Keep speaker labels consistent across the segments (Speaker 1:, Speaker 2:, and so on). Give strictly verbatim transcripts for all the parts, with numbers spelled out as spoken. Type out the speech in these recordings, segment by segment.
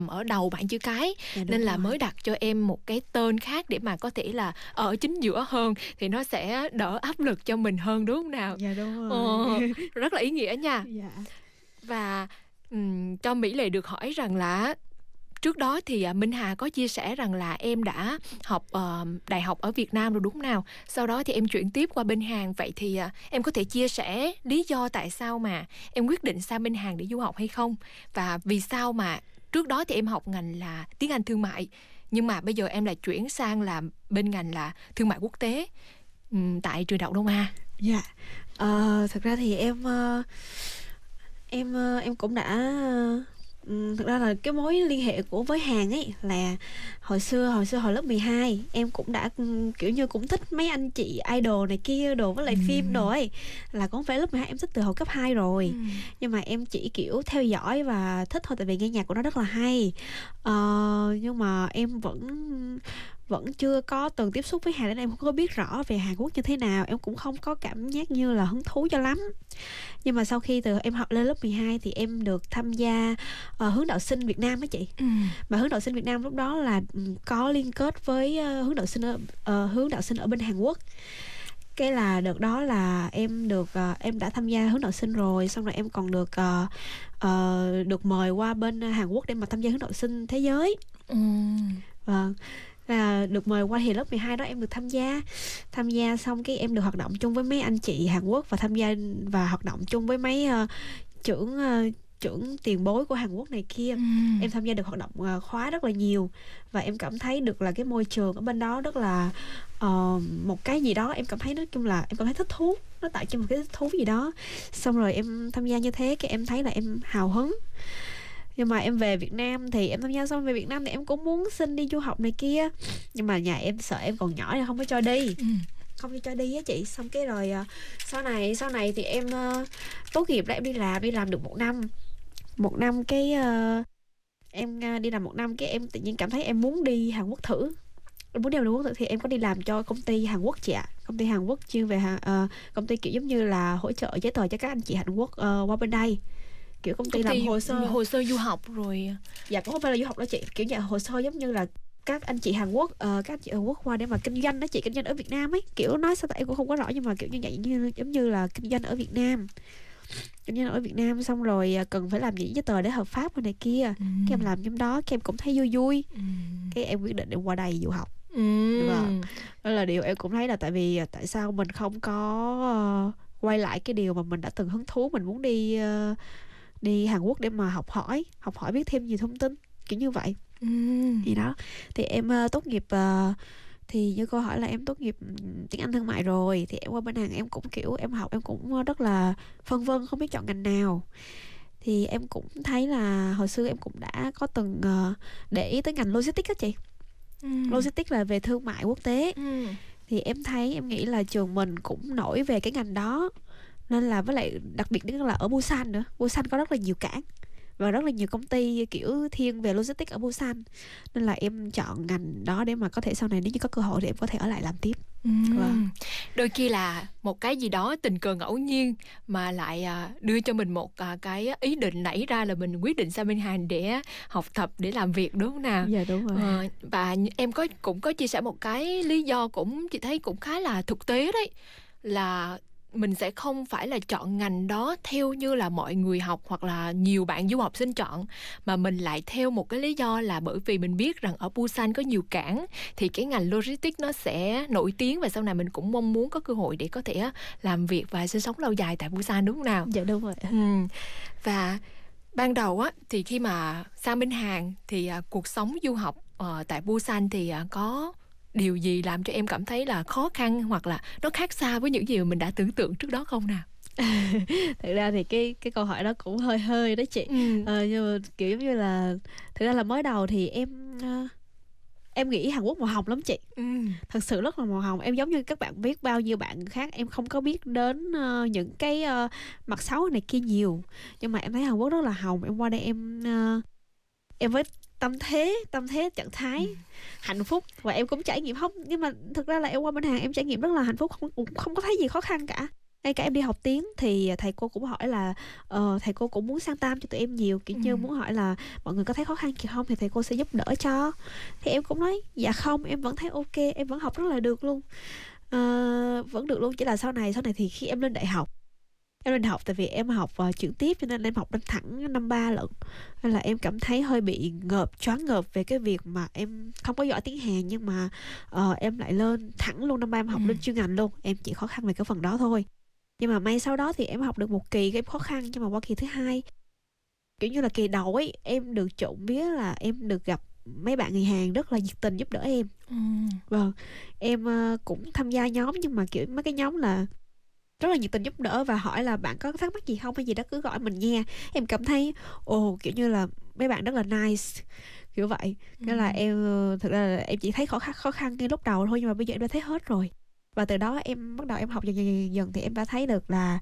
Speaker 1: ở đầu bảng chữ cái,
Speaker 2: Dạ,
Speaker 1: nên là
Speaker 2: rồi.
Speaker 1: mới đặt cho em một cái tên khác để mà có thể là ở chính giữa hơn, thì nó sẽ đỡ áp lực cho mình hơn, đúng không nào?
Speaker 2: Dạ đúng
Speaker 1: Ờ,
Speaker 2: rồi.
Speaker 1: rất là ý nghĩa nha.
Speaker 2: Dạ.
Speaker 1: Và um, cho Mỹ Lệ được hỏi rằng là trước đó thì uh, Minh Hà có chia sẻ rằng là em đã học uh, đại học ở Việt Nam rồi đúng nào? Sau đó thì em chuyển tiếp qua bên Hàn. Vậy thì uh, em có thể chia sẻ lý do tại sao mà em quyết định sang bên Hàn để du học hay không? Và vì sao mà trước đó thì em học ngành là tiếng Anh thương mại, nhưng mà bây giờ em lại chuyển sang làm bên ngành là thương mại quốc tế um, tại trường đại học Đông Á?
Speaker 2: Dạ. Ờ, thực ra thì em uh, em uh, em cũng đã uh, ừm, thực ra là cái mối liên hệ của với Hàn ấy là hồi xưa hồi xưa hồi lớp mười hai em cũng đã ừm, kiểu như cũng thích mấy anh chị idol này kia đồ với lại
Speaker 1: Ừm.
Speaker 2: phim đồ ấy, là cũng phải lớp mười hai em thích từ hồi cấp hai rồi.
Speaker 1: Ừm.
Speaker 2: Nhưng mà em chỉ kiểu theo dõi và thích thôi, tại vì nghe nhạc của nó rất là hay. Ờ, nhưng mà em vẫn vẫn chưa có từng tiếp xúc với Hàn nên em không có biết rõ về Hàn Quốc như thế nào, em cũng không có cảm giác như là hứng thú cho lắm. Nhưng mà sau khi từ em học lên lớp mười hai thì em được tham gia uh, hướng đạo sinh Việt Nam á chị.
Speaker 1: Ừm.
Speaker 2: Mà hướng đạo sinh Việt Nam lúc đó là um, có liên kết với uh, hướng đạo sinh ở, uh, hướng đạo sinh ở bên Hàn Quốc. Cái là đợt đó là em được uh, em đã tham gia hướng đạo sinh rồi, xong rồi em còn được uh, uh, được mời qua bên Hàn Quốc để mà tham gia hướng đạo sinh thế giới.
Speaker 1: Ừm.
Speaker 2: Vâng. Là được mời qua thì lớp mười hai đó em được tham gia tham gia xong cái em được hoạt động chung với mấy anh chị Hàn Quốc và tham gia và hoạt động chung với mấy uh, trưởng uh, trưởng tiền bối của Hàn Quốc này kia.
Speaker 1: Ừm.
Speaker 2: Em tham gia được hoạt động uh, khóa rất là nhiều và em cảm thấy được là cái môi trường ở bên đó rất là uh, một cái gì đó em cảm thấy nói chung là em cảm thấy thích thú, nó tạo cho một cái thích thú gì đó. Xong rồi em tham gia như thế cái em thấy là em hào hứng. Nhưng mà em về Việt Nam thì em tham gia xong về Việt Nam thì em cũng muốn xin đi du học này kia, nhưng mà nhà em sợ em còn nhỏ nên không có cho đi.
Speaker 1: Ừm.
Speaker 2: Không cho đi á chị. Xong cái rồi uh, sau này sau này thì em uh, tốt nghiệp ra em đi làm đi làm được một năm một năm cái uh, em uh, đi làm một năm cái em tự nhiên cảm thấy em muốn đi Hàn Quốc thử. Em muốn đi Hàn Quốc thử thì em có đi làm cho công ty Hàn Quốc chị ạ. Công ty Hàn Quốc chuyên về Hàn, uh, công ty kiểu giống như là hỗ trợ giấy tờ cho các anh chị Hàn Quốc uh, qua bên đây, kiểu công ty
Speaker 1: Công ty
Speaker 2: làm hồ sơ
Speaker 1: hồ sơ du học rồi.
Speaker 2: Dạ cũng không phải là du học đâu chị, kiểu như hồ sơ giống như là các anh chị Hàn Quốc uh, các anh chị Hàn Quốc qua để mà kinh doanh đó chị, kinh doanh ở Việt Nam ấy, kiểu nói sao tại em cũng không có rõ nhưng mà kiểu như vậy, như giống như là kinh doanh ở Việt Nam kinh doanh ở Việt Nam xong rồi uh, cần phải làm những giấy tờ để hợp pháp bên này kia.
Speaker 1: Ừ.
Speaker 2: Cái em làm trong đó cái em cũng thấy vui vui.
Speaker 1: Ừ.
Speaker 2: Cái em quyết định em qua đây du học.
Speaker 1: Ừ.
Speaker 2: Vâng. Đó là điều em cũng thấy là tại vì tại sao mình không có uh, quay lại cái điều mà mình đã từng hứng thú, mình muốn đi uh, đi Hàn Quốc để mà học hỏi học hỏi biết thêm nhiều thông tin kiểu như vậy.
Speaker 1: Ừ.
Speaker 2: Thì đó thì em uh, tốt nghiệp uh, thì như câu hỏi là em tốt nghiệp tiếng Anh thương mại rồi thì em qua bên Hàn em cũng kiểu em học em cũng rất là phân vân không biết chọn ngành nào. Thì em cũng thấy là hồi xưa em cũng đã có từng uh, để ý tới ngành logistics á chị.
Speaker 1: Ừ.
Speaker 2: Logistics là về thương mại quốc tế.
Speaker 1: Ừ.
Speaker 2: Thì em thấy em nghĩ là trường mình cũng nổi về cái ngành đó, nên là với lại đặc biệt nữa là ở Busan nữa, Busan có rất là nhiều cảng và rất là nhiều công ty kiểu thiên về logistics ở Busan, nên là em chọn ngành đó để mà có thể sau này nếu như có cơ hội thì em có thể ở lại làm tiếp.
Speaker 1: Ừ.
Speaker 2: Vâng.
Speaker 1: Đôi khi là một cái gì đó tình cờ ngẫu nhiên mà lại đưa cho mình một cái ý định nảy ra là mình quyết định sang bên Hàn để học tập, để làm việc, đúng không nào?
Speaker 2: Dạ đúng rồi.
Speaker 1: Ờ, và em có cũng có chia sẻ một cái lý do cũng chị thấy cũng khá là thực tế đấy, là mình sẽ không phải là chọn ngành đó theo như là mọi người học hoặc là nhiều bạn du học sinh chọn, mà mình lại theo một cái lý do là bởi vì mình biết rằng ở Busan có nhiều cảng thì cái ngành logistics nó sẽ nổi tiếng, và sau này mình cũng mong muốn có cơ hội để có thể làm việc và sinh sống lâu dài tại Busan, đúng không nào?
Speaker 2: Dạ đúng rồi.
Speaker 1: Ừ. Và ban đầu á thì khi mà sang bên Hàn thì à, cuộc sống du học uh, tại Busan thì à, có điều gì làm cho em cảm thấy là khó khăn hoặc là nó khác xa với những gì mà mình đã tưởng tượng trước đó không nào?
Speaker 2: Thực ra thì cái cái câu hỏi đó cũng hơi hơi đó chị.
Speaker 1: Ừ.
Speaker 2: Ờ, nhưng mà kiểu giống như là thực ra là mới đầu thì em uh, em nghĩ Hàn Quốc màu hồng lắm chị.
Speaker 1: Ừ.
Speaker 2: Thật sự rất là màu hồng. Em giống như các bạn biết bao nhiêu bạn khác, em không có biết đến uh, những cái uh, mặt xấu này kia nhiều, nhưng mà em thấy Hàn Quốc rất là hồng. Em qua đây em uh, em với tâm thế tâm thế trạng thái ừ. hạnh phúc, và em cũng trải nghiệm không, nhưng mà thực ra là em qua bên Hàn em trải nghiệm rất là hạnh phúc, không không có thấy gì khó khăn cả. ngay cả em đi học tiếng thì thầy cô cũng hỏi là ờ, thầy cô cũng muốn sang tam cho tụi em nhiều, kiểu như
Speaker 1: Ừm.
Speaker 2: muốn hỏi là mọi người có thấy khó khăn gì không thì thầy cô sẽ giúp đỡ cho. Thì em cũng nói dạ không, em vẫn thấy ok, em vẫn học rất là được luôn. Ờ, vẫn được luôn, chỉ là sau này sau này thì khi em lên đại học, em lên đại học tại vì em học uh, chuyển tiếp cho nên em học lên thẳng năm ba lận, nên là em cảm thấy hơi bị ngợp, choáng ngợp về cái việc mà em không có giỏi tiếng Hàn nhưng mà ờ, em lại lên thẳng luôn năm ba, em học lên
Speaker 1: Ừm.
Speaker 2: chuyên ngành luôn. Em chỉ khó khăn về cái phần đó thôi, nhưng mà may sau đó thì em học được một kỳ, em khó khăn, nhưng mà qua kỳ thứ hai, kiểu như là kỳ đầu ấy, em được trộm vía là em được gặp mấy bạn người Hàn rất là nhiệt tình giúp đỡ em.
Speaker 1: Ừm.
Speaker 2: Vâng, em ờ, cũng tham gia nhóm, nhưng mà kiểu mấy cái nhóm là rất là nhiệt tình giúp đỡ và hỏi là bạn có thắc mắc gì không hay gì đó cứ gọi mình nha. Em cảm thấy ồ, kiểu như là mấy bạn rất là nice, kiểu vậy. Nên là
Speaker 1: Ừm.
Speaker 2: em ờ, thực ra là em chỉ thấy khó khăn khó khăn ngay lúc đầu thôi, nhưng mà bây giờ em đã thấy hết rồi. Và từ đó em bắt đầu em học dần dần dần, dần thì em đã thấy được là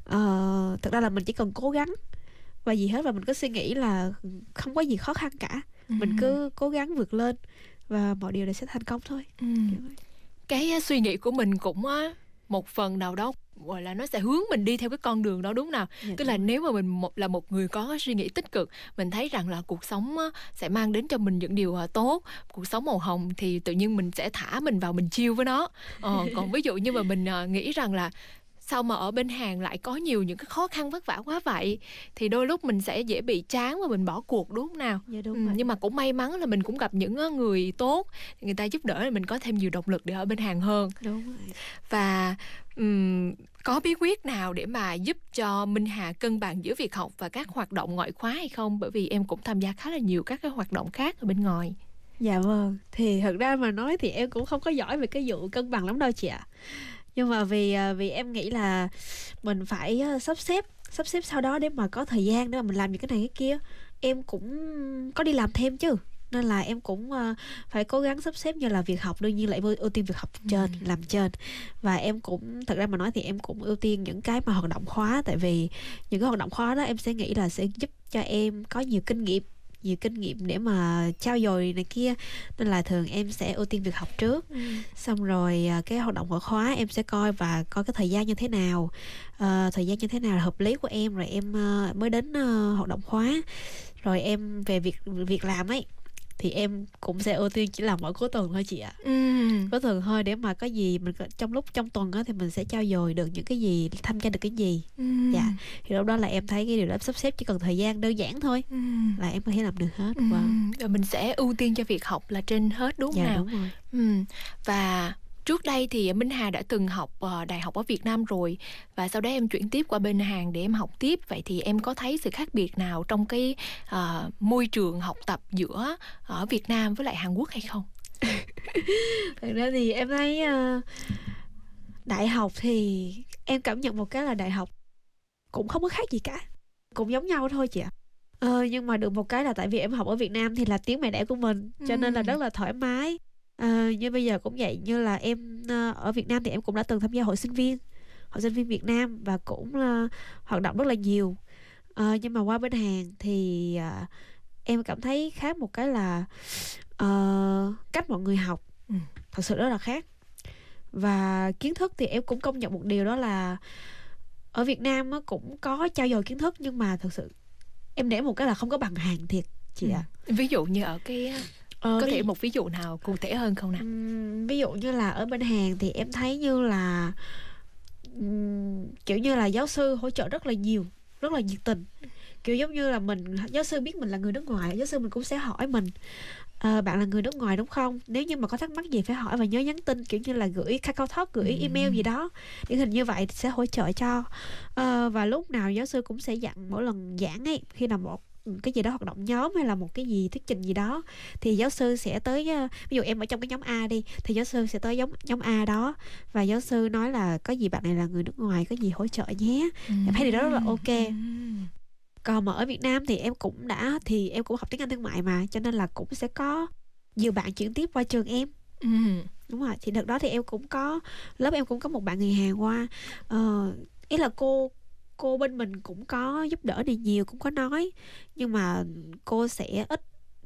Speaker 2: ờ, thực ra là mình chỉ cần cố gắng và gì hết, và mình cứ suy nghĩ là không có gì khó khăn cả, mình
Speaker 1: Ừm.
Speaker 2: cứ cố gắng vượt lên và mọi điều này sẽ thành công thôi,
Speaker 1: Ừm.
Speaker 2: kiểu vậy.
Speaker 1: Cái á, suy nghĩ của mình cũng á, một phần nào đó gọi là nó sẽ hướng mình đi theo cái con đường đó, đúng nào?
Speaker 2: Dạ
Speaker 1: Tức
Speaker 2: đúng
Speaker 1: là
Speaker 2: rồi.
Speaker 1: nếu mà mình một là một người có cái suy nghĩ tích cực, mình thấy rằng là cuộc sống á, sẽ mang đến cho mình những điều à, tốt, cuộc sống màu hồng, thì tự nhiên mình sẽ thả mình vào, mình chill với nó. Ờ, còn ví dụ như mà mình à, nghĩ rằng là sao mà ở bên Hàn lại có nhiều những cái khó khăn vất vả quá vậy, thì đôi lúc mình sẽ dễ bị chán và mình bỏ cuộc, đúng không nào?
Speaker 2: Dạ
Speaker 1: Ừ,
Speaker 2: đúng vậy.
Speaker 1: nhưng mà cũng may mắn là mình cũng gặp những á, người tốt, người ta giúp đỡ, thì mình có thêm nhiều động lực để ở bên Hàn hơn.
Speaker 2: Đúng vậy.
Speaker 1: Và ừm, có bí quyết nào để mà giúp cho Minh Hà cân bằng giữa việc học và các hoạt động ngoại khóa hay không? Bởi vì em cũng tham gia khá là nhiều các cái hoạt động khác ở bên ngoài.
Speaker 2: Dạ vâng, thì thật ra mà nói thì em cũng không có giỏi về cái vụ cân bằng lắm đâu chị ạ. Nhưng mà vì à, vì em nghĩ là mình phải à, sắp xếp sắp xếp sau đó để mà có thời gian để mà mình làm những cái này cái kia. Em cũng có đi làm thêm chứ, nên là em cũng à, phải cố gắng sắp xếp, như là việc học đương nhiên là em ưu ưu tiên việc học trên,
Speaker 1: Ừm.
Speaker 2: làm trên. Và em cũng thật ra mà nói thì em cũng ưu tiên những cái mà hoạt động khóa, tại vì những cái hoạt động khóa đó em sẽ nghĩ là sẽ giúp cho em có nhiều kinh nghiệm nhiều kinh nghiệm để mà trau dồi này kia, nên là thường em sẽ ưu tiên việc học trước.
Speaker 1: Ừm.
Speaker 2: Xong rồi à, cái hoạt động ngoại khóa em sẽ coi và coi cái thời gian như thế nào, Ờ, thời gian như thế nào là hợp lý của em, rồi em ờ, mới đến ờ, hoạt động khóa. Rồi em về việc việc làm ấy thì em cũng sẽ ưu tiên chỉ làm ở cuối tuần thôi chị ạ.
Speaker 1: Ừm.
Speaker 2: Cuối tuần thôi, để mà có gì mình có- trong lúc trong tuần á thì mình sẽ trau dồi được những cái gì, tham gia được cái gì. Dạ,
Speaker 1: Ừm.
Speaker 2: thì lúc đó là em thấy cái điều đó sắp xếp chỉ cần thời gian đơn giản thôi
Speaker 1: Ừm.
Speaker 2: là em có thể làm được hết. Vâng.
Speaker 1: Ừm. Rồi mình sẽ ưu tiên cho việc học là trên hết, đúng không
Speaker 2: Dạ
Speaker 1: nào?
Speaker 2: đúng rồi.
Speaker 1: Ừm. Và trước đây thì Minh Hà đã từng học ờ, đại học ở Việt Nam rồi, và sau đó em chuyển tiếp qua bên Hàn để em học tiếp. Vậy thì em có thấy sự khác biệt nào trong cái ờ, môi trường học tập giữa ở Việt Nam với lại Hàn Quốc hay không?
Speaker 2: Thật ra thì em thấy ờ, đại học thì em cảm nhận một cái là đại học cũng không có khác gì cả, cũng giống nhau thôi chị ạ. Ờ, nhưng mà được một cái là tại vì em học ở Việt Nam thì là tiếng mẹ đẻ của mình, cho nên là
Speaker 1: Ừm.
Speaker 2: rất là thoải mái. Ờ, như bây giờ cũng vậy, như là em ờ, ở Việt Nam thì em cũng đã từng tham gia hội sinh viên hội sinh viên Việt Nam và cũng ờ, hoạt động rất là nhiều. Ờ, nhưng mà qua bên Hàn thì ờ, em cảm thấy khác một cái là ờ, cách mọi người học
Speaker 1: Ừm.
Speaker 2: thật sự rất là khác. Và kiến thức thì em cũng công nhận một điều, đó là ở Việt Nam á, cũng có trau dồi kiến thức, nhưng mà thực sự em để một cái là không có bằng Hàn thiệt chị
Speaker 1: Ừm.
Speaker 2: ạ.
Speaker 1: Ví dụ như ở cái
Speaker 2: Ờ,
Speaker 1: có thể
Speaker 2: ví,
Speaker 1: một ví dụ nào cụ thể hơn không nào?
Speaker 2: ừm, ví dụ như là ở bên Hàn thì em thấy như là ừm, kiểu như là giáo sư hỗ trợ rất là nhiều, rất là nhiệt tình. Kiểu giống như là mình, giáo sư biết mình là người nước ngoài, giáo sư mình cũng sẽ hỏi mình "Ờ, bạn là người nước ngoài đúng không? Nếu như mà có thắc mắc gì phải hỏi và nhớ nhắn tin, kiểu như là gửi Kakao Talk, gửi email gì
Speaker 1: Ừm.
Speaker 2: đó, điển hình như vậy thì sẽ hỗ trợ cho. Ờ, và lúc nào giáo sư cũng sẽ dặn mỗi lần giảng ấy, khi nào một cái gì đó hoạt động nhóm hay là một cái gì thuyết trình gì đó thì giáo sư sẽ tới, ờ, ví dụ em ở trong cái nhóm A đi thì giáo sư sẽ tới nhóm nhóm A đó và giáo sư nói là có gì bạn này là người nước ngoài, có gì hỗ trợ nhé. Em thấy điều đó rất là ok.
Speaker 1: Ừm.
Speaker 2: Còn mà ở Việt Nam thì em cũng đã thì em cũng học tiếng Anh thương mại mà, cho nên là cũng sẽ có nhiều bạn chuyển tiếp qua trường em.
Speaker 1: Ừm.
Speaker 2: Đúng rồi, thì đợt đó thì em cũng có, lớp em cũng có một bạn người Hàn qua. Ờ, ý là cô cô bên mình cũng có giúp đỡ này nhiều, cũng có nói, nhưng mà cô sẽ ít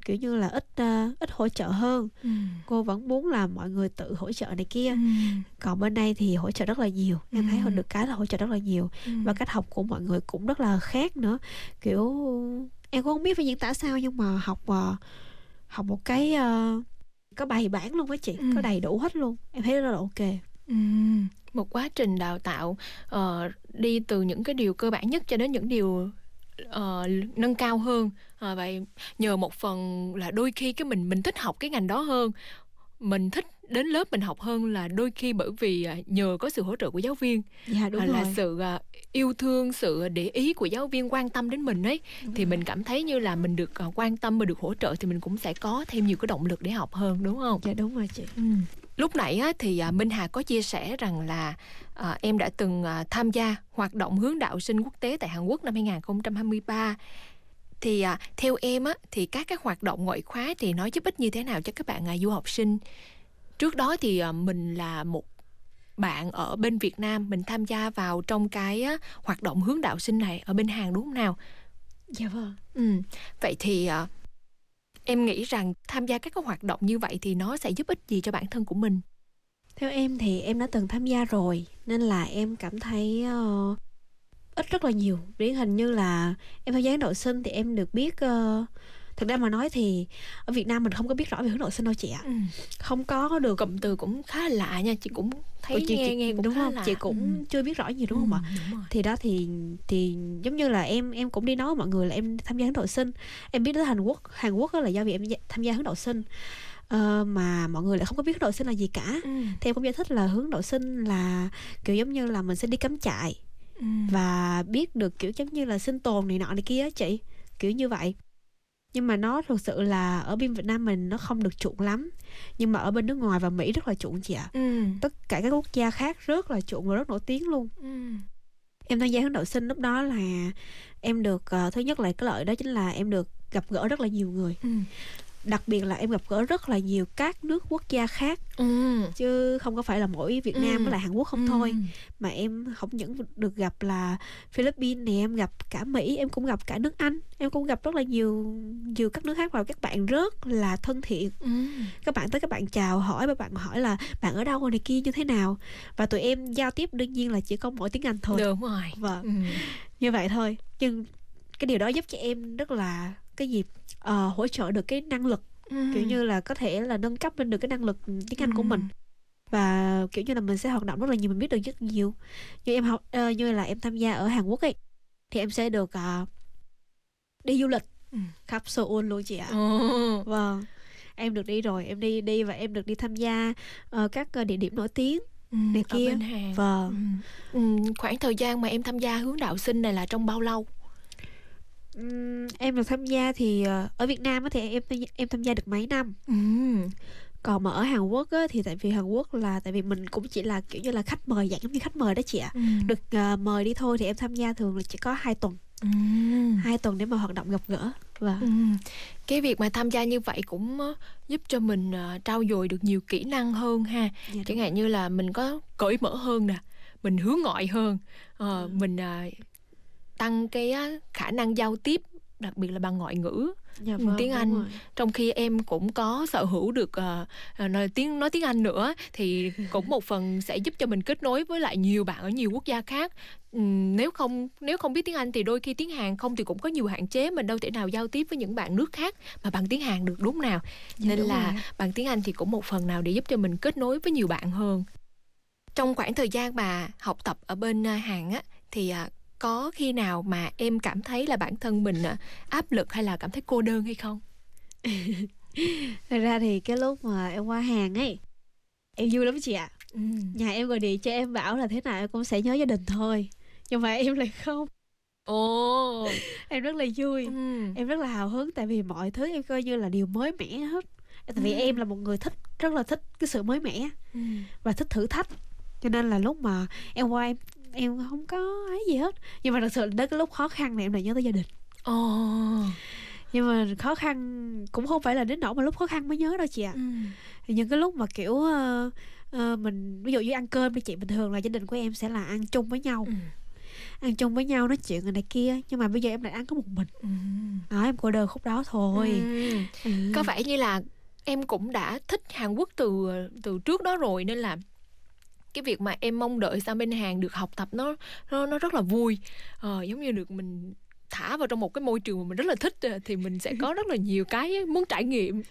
Speaker 2: kiểu như là ít uh, ít hỗ trợ hơn.
Speaker 1: Ừ.
Speaker 2: Cô vẫn muốn là mọi người tự hỗ trợ này kia.
Speaker 1: Ừ.
Speaker 2: Còn bên đây thì hỗ trợ rất là nhiều. Em thấy
Speaker 1: Ừ.
Speaker 2: được cái là hỗ trợ rất là nhiều.
Speaker 1: Ừ.
Speaker 2: Và cách học của mọi người cũng rất là khác nữa. Kiểu em cũng không biết phải diễn tả sao, nhưng mà học uh, học một cái uh, có bài bản luôn á chị.
Speaker 1: Ừ.
Speaker 2: Có đầy đủ hết luôn. Em thấy rất là ok.
Speaker 1: Ừ. Một quá trình đào tạo uh, đi từ những cái điều cơ bản nhất cho đến những điều uh, nâng cao hơn. Uh, vậy nhờ một phần là đôi khi cái mình mình thích học cái ngành đó hơn, mình thích đến lớp mình học hơn là đôi khi bởi vì uh, nhờ có sự hỗ trợ của giáo viên.
Speaker 2: Dạ đúng
Speaker 1: Hoặc
Speaker 2: rồi.
Speaker 1: là sự uh, yêu thương, sự để ý của giáo viên quan tâm đến mình ấy,
Speaker 2: Đúng
Speaker 1: thì
Speaker 2: rồi.
Speaker 1: mình cảm thấy như là mình được uh, quan tâm và được hỗ trợ, thì mình cũng sẽ có thêm nhiều cái động lực để học hơn, đúng không?
Speaker 2: Dạ đúng rồi chị.
Speaker 1: Ừ. Lúc nãy á, thì à, Minh Hà có chia sẻ rằng là à, em đã từng à, tham gia hoạt động hướng đạo sinh quốc tế tại Hàn Quốc năm hai không hai ba. Thì à, theo em á, thì các các hoạt động ngoại khóa thì nó giúp ích như thế nào cho các bạn à, du học sinh? Trước đó thì à, mình là một bạn ở bên Việt Nam, mình tham gia vào trong cái á, hoạt động hướng đạo sinh này ở bên Hàn, đúng không nào?
Speaker 2: Dạ vâng.
Speaker 1: Ừ. Vậy thì à, em nghĩ rằng tham gia các cái hoạt động như vậy thì nó sẽ giúp ích gì cho bản thân của mình?
Speaker 2: Theo em thì em đã từng tham gia rồi, nên là em cảm thấy uh, ít rất là nhiều. Điển hình như là em tham gia hướng nội sinh thì em được biết uh, thực ra mà nói thì ở Việt Nam mình không có biết rõ về hướng nội sinh đâu chị ạ.
Speaker 1: Ừ.
Speaker 2: Không có được
Speaker 1: Cụm từ cũng khá là lạ nha, chị cũng thấy
Speaker 2: chị,
Speaker 1: nghe
Speaker 2: chị,
Speaker 1: nghe cũng
Speaker 2: đúng
Speaker 1: khá
Speaker 2: không?
Speaker 1: lạ.
Speaker 2: Chị cũng
Speaker 1: ừ.
Speaker 2: chưa biết rõ nhiều đúng không ạ?
Speaker 1: Ừ, đúng rồi.
Speaker 2: Thì đó thì thì giống như là em em cũng đi nói với mọi người là em tham gia hướng nội sinh. Em biết đến Hàn Quốc, Hàn Quốc đó là do vì em tham gia hướng nội sinh. Uh, mà mọi người lại không có biết hướng nội sinh là gì cả.
Speaker 1: Ừ.
Speaker 2: Thì em cũng giải thích là hướng nội sinh là kiểu giống như là mình sẽ đi cắm trại
Speaker 1: Ừ.
Speaker 2: và biết được kiểu giống như là sinh tồn này nọ này kia á chị, kiểu như vậy. Nhưng mà nó thực sự là ở bên Việt Nam mình nó không được chuộng lắm, nhưng mà ở bên nước ngoài và Mỹ rất là chuộng chị ạ.
Speaker 1: Ừ.
Speaker 2: Tất cả các quốc gia khác rất là chuộng và rất nổi tiếng luôn.
Speaker 1: Ừ.
Speaker 2: Em tham gia hướng nội sinh lúc đó là em được uh, thứ nhất là cái lợi đó chính là em được gặp gỡ rất là nhiều người.
Speaker 1: Ừ.
Speaker 2: Đặc biệt là em gặp gỡ rất là nhiều các nước quốc gia khác.
Speaker 1: Ừ.
Speaker 2: Chứ không có phải là mỗi Việt Nam
Speaker 1: Ừ.
Speaker 2: với lại Hàn Quốc không
Speaker 1: Ừ.
Speaker 2: thôi. Mà em không những được gặp là Philippines này, em gặp cả Mỹ, em cũng gặp cả nước Anh, em cũng gặp rất là nhiều nhiều các nước khác, và các bạn rất là thân thiện.
Speaker 1: Ừ.
Speaker 2: Các bạn tới các bạn chào hỏi, và bạn hỏi là bạn ở đâu rồi này kia như thế nào. Và tụi em giao tiếp đương nhiên là chỉ có mỗi tiếng Anh thôi.
Speaker 1: Đúng rồi.
Speaker 2: Vâng.
Speaker 1: Ừ.
Speaker 2: Như vậy thôi. Nhưng cái điều đó giúp cho em rất là cái gì uh, hỗ trợ được cái năng lực.
Speaker 1: Ừ.
Speaker 2: Kiểu như là có thể là nâng cấp lên được cái năng lực tiếng Anh
Speaker 1: Ừ.
Speaker 2: của mình. Và kiểu như là mình sẽ hoạt động rất là nhiều, mình biết được rất nhiều. Như em học uh, như là em tham gia ở Hàn Quốc ấy, thì em sẽ được uh, đi du lịch
Speaker 1: Ừ.
Speaker 2: khắp Seoul luôn chị ạ.
Speaker 1: Ừ.
Speaker 2: Vâng. Em được đi rồi, em đi đi và em được đi tham gia uh, các uh, địa điểm nổi tiếng
Speaker 1: Ừ.
Speaker 2: này
Speaker 1: Ở
Speaker 2: kia.
Speaker 1: bên Hàn.
Speaker 2: Vâng.
Speaker 1: Ừ. Ừ. Khoảng thời gian mà em tham gia hướng đạo sinh này là trong bao lâu?
Speaker 2: Uhm, em được tham gia thì uh, ở Việt Nam á thì em em tham gia được mấy năm.
Speaker 1: Ừ.
Speaker 2: Còn mà ở Hàn Quốc á, thì tại vì Hàn Quốc là tại vì mình cũng chỉ là kiểu như là khách mời, dạng giống như khách mời đó chị ạ.
Speaker 1: Ừ.
Speaker 2: Được uh, mời đi thôi, thì em tham gia thường là chỉ có hai tuần.
Speaker 1: Ừ.
Speaker 2: Hai tuần để mà hoạt động gặp gỡ. Và
Speaker 1: Ừ. Cái việc mà tham gia như vậy cũng uh, giúp cho mình uh, trau dồi được nhiều kỹ năng hơn ha.
Speaker 2: dạ,
Speaker 1: Chẳng hạn như là mình có cởi mở hơn nè, mình hướng ngoại hơn, uh,
Speaker 2: Ừ.
Speaker 1: mình uh, tăng cái uh, khả năng giao tiếp, đặc biệt là bằng ngoại ngữ.
Speaker 2: dạ,
Speaker 1: Ừ,
Speaker 2: vâng,
Speaker 1: tiếng
Speaker 2: đúng
Speaker 1: Anh.
Speaker 2: rồi.
Speaker 1: Trong khi em cũng có sở hữu được uh, nói tiếng nói tiếng Anh nữa, thì cũng một phần sẽ giúp cho mình kết nối với lại nhiều bạn ở nhiều quốc gia khác. Uhm, nếu không nếu không biết tiếng Anh thì đôi khi tiếng Hàn không thì cũng có nhiều hạn chế, mình đâu thể nào giao tiếp với những bạn nước khác mà bằng tiếng Hàn được, đúng nào?
Speaker 2: Dạ,
Speaker 1: Nên
Speaker 2: đúng
Speaker 1: là
Speaker 2: rồi.
Speaker 1: bằng tiếng Anh thì cũng một phần nào để giúp cho mình kết nối với nhiều bạn hơn. Trong khoảng thời gian mà học tập ở bên uh, Hàn á, thì uh, có khi nào mà em cảm thấy là bản thân mình uh, áp lực hay là cảm thấy cô đơn hay không?
Speaker 2: Thật ra thì cái lúc mà em qua Hàn ấy, em vui lắm chị ạ.
Speaker 1: Ừ.
Speaker 2: Nhà em gọi điện cho em bảo là thế nào em cũng sẽ nhớ gia đình thôi, nhưng mà em lại không.
Speaker 1: Ồ.
Speaker 2: Em rất là vui.
Speaker 1: Ừ.
Speaker 2: Em rất là hào hứng, tại vì mọi thứ em coi như là điều mới mẻ hết. Tại vì
Speaker 1: Ừ.
Speaker 2: em là một người thích, rất là thích cái sự mới mẻ
Speaker 1: Ừ.
Speaker 2: và thích thử thách. Cho nên là lúc mà em qua em em không có ấy gì hết. Nhưng mà thật sự đến cái lúc khó khăn này em lại nhớ tới gia đình.
Speaker 1: Ồ.
Speaker 2: Nhưng mà khó khăn cũng không phải là đến nỗi mà lúc khó khăn mới nhớ đâu chị ạ.
Speaker 1: Ừ.
Speaker 2: Thì những cái lúc mà kiểu uh, uh, mình ví dụ như ăn cơm đi chị, bình thường là gia đình của em sẽ là ăn chung với nhau.
Speaker 1: Ừ.
Speaker 2: ăn chung với nhau nói chuyện người này kia, nhưng mà bây giờ em lại ăn có một mình.
Speaker 1: Ừ.
Speaker 2: Đó, em cô đơn khúc đó thôi.
Speaker 1: Ừ.
Speaker 2: Ừ.
Speaker 1: Có vẻ như là em cũng đã thích Hàn Quốc từ từ trước đó rồi, nên là cái việc mà em mong đợi sang bên Hàn được học tập nó nó nó rất là vui. Ờ, giống như được mình thả vào trong một cái môi trường mà mình rất là thích, thì mình sẽ có rất là nhiều cái muốn trải nghiệm.